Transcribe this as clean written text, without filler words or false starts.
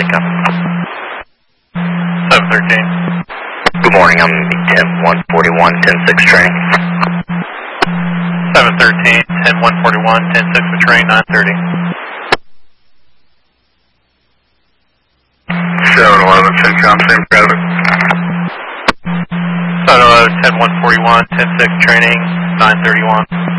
pickup. 713. Good morning, I'm 10-141, 10-6 training. 713, 10-141, 10-6 for train, 930. 711, Syncom, same private. 711, 10-141, 10-6 training, 931.